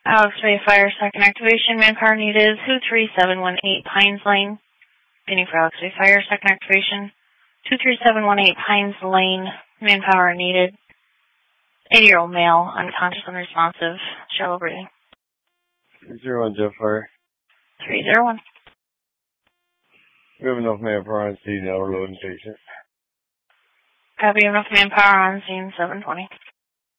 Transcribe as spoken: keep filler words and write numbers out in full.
Alex Ray Fire, second activation. Manpower needed two three seven one eight Pines Lane. Waiting for Alex Ray Fire, second activation. two three seven one eight Pines Lane. Manpower needed. eighty-year-old male, unconscious, unresponsive, shallow breathing. three zero one Jet Fire. three zero one. We have enough manpower on scene now. We're loading patient. Copy, enough manpower on scene, seven twenty.